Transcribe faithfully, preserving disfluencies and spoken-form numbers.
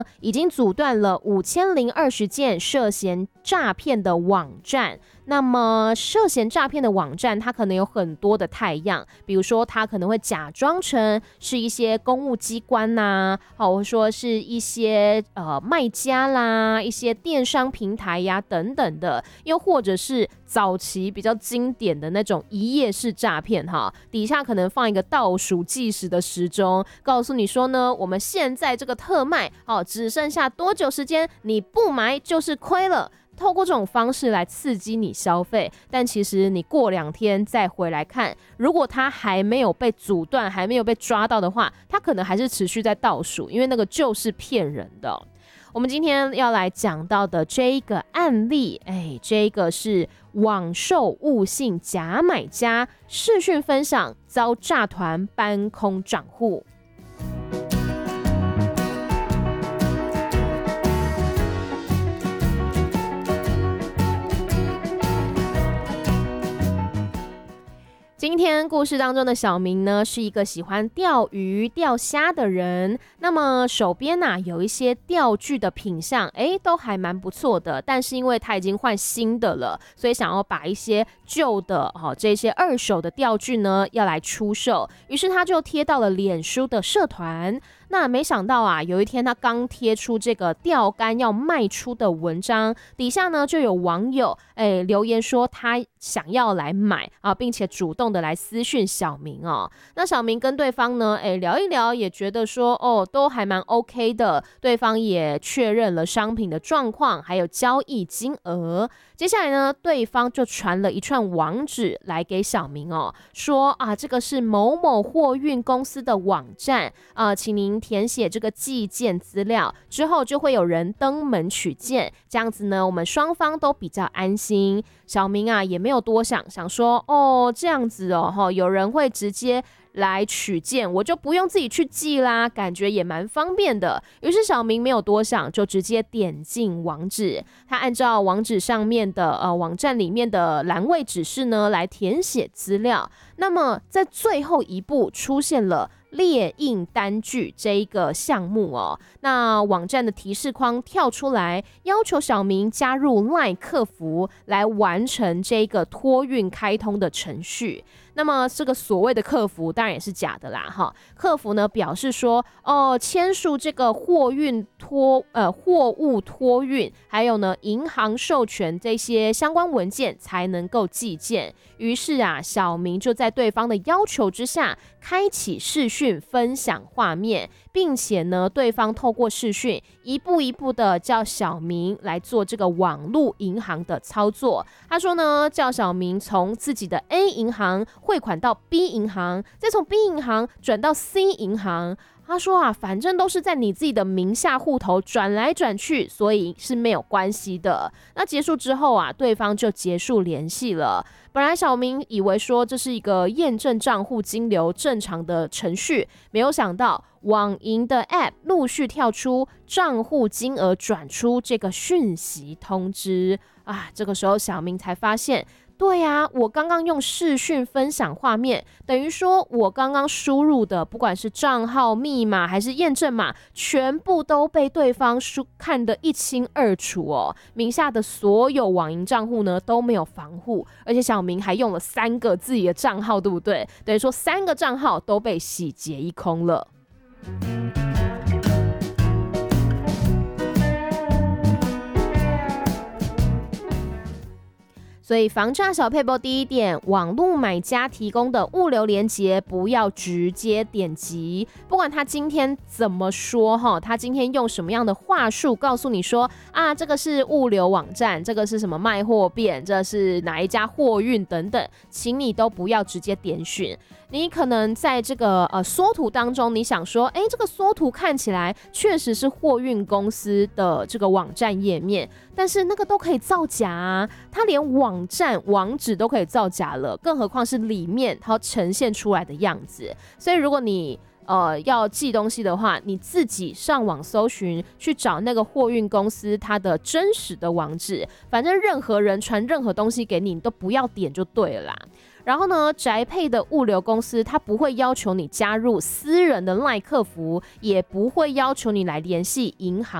已经阻断了五千零二十件涉嫌诈骗的网站。那么涉嫌诈骗的网站，它可能有很多的态样，比如说它可能会假装成是一些公务机关呐、啊，或者说是一些呃卖家啦，一些电商平台呀等等的，又或者是早期比较经典的那种一页式诈骗哈，底下可能放一个倒数计时的时钟，告诉你说呢，我们现在这个特卖哦，只剩下多久时间，你不买就是亏了。透过这种方式来刺激你消费，但其实你过两天再回来看，如果它还没有被阻断，还没有被抓到的话，它可能还是持续在倒数，因为那个就是骗人的。我们今天要来讲到的这一个案例，哎，这个是网售误信假买家视讯分享遭诈团搬空账户。今天故事当中的小明呢，是一个喜欢钓鱼钓虾的人，那么手边啊有一些钓具的品项，哎，都还蛮不错的，但是因为他已经换新的了，所以想要把一些旧的、哦、这些二手的钓具呢要来出售，于是他就贴到了脸书的社团。那没想到啊，有一天他刚贴出这个钓竿要卖出的文章，底下呢就有网友哎留言说他想要来买啊，并且主动的来私讯小明哦。那小明跟对方呢哎聊一聊，也觉得说哦都还蛮 OK 的，对方也确认了商品的状况还有交易金额。接下来呢，对方就传了一串网址来给小明哦，说啊这个是某某货运公司的网站啊，请您填写这个寄件资料，之后就会有人登门取件，这样子呢我们双方都比较安心。小明啊也没有多想，想说哦这样子哦，有人会直接来取件，我就不用自己去寄啦，感觉也蛮方便的。于是小明没有多想，就直接点进网址，他按照网址上面的呃网站里面的栏位指示呢来填写资料。那么在最后一步出现了列印单据这一个项目哦，那网站的提示框跳出来，要求小明加入 LINE 客服来完成这个托运开通的程序。那么这个所谓的客服当然也是假的啦哈，客服呢表示说哦，签署这个货运托呃货物托运，还有呢银行授权这些相关文件才能够寄件。于是啊，小明就在对方的要求之下，开启视讯分享画面，并且呢，对方透过视讯一步一步的叫小明来做这个网络银行的操作。他说呢，叫小明从自己的 A 银行汇款到 B 银行，再从 B 银行转到 C 银行。他说啊，反正都是在你自己的名下户头转来转去，所以是没有关系的。那结束之后啊，对方就结束联系了。本来小明以为说这是一个验证账户金流正常的程序，没有想到网银的 App 陆续跳出账户金额转出这个讯息通知啊。这个时候小明才发现，对啊，我刚刚用视讯分享画面，等于说我刚刚输入的不管是账号密码还是验证码，全部都被对方看得一清二楚哦。名下的所有网银账户呢都没有防护，而且小明还用了三个自己的账号，对不对？等于说三个账号都被洗劫一空了。所以防诈小撇步第一点，网络买家提供的物流连结不要直接点击，不管他今天怎么说哈，他今天用什么样的话术告诉你说啊，这个是物流网站，这个是什么卖货店，这是哪一家货运等等，请你都不要直接点选。你可能在这个呃缩图当中，你想说，哎，这个缩图看起来确实是货运公司的这个网站页面，但是那个都可以造假啊，它连网站网址都可以造假了，更何况是里面它呈现出来的样子。所以如果你呃要寄东西的话，你自己上网搜寻去找那个货运公司它的真实的网址，反正任何人传任何东西给你，你都不要点就对了啦。 然后呢，宅配的物流公司它不会要求你加入私人的 LINE 客服，也不会要求你来联系银行